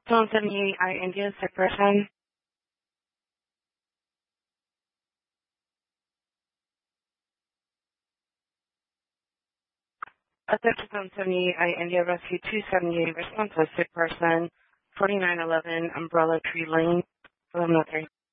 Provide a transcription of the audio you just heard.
Zone 78, India, sick person. Attention Zone 78, India, Rescue 278, response to sick person, 4911 Umbrella Tree Lane, 1103.